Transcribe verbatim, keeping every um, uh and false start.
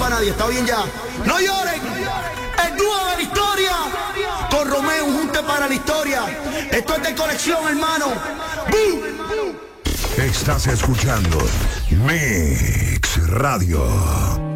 a nadie, está bien ya. No lloren, el dúo de la historia, con Romeo, un junte para la historia. Esto es de colección, hermano. ¡Bum! Estás escuchando Mix Radio.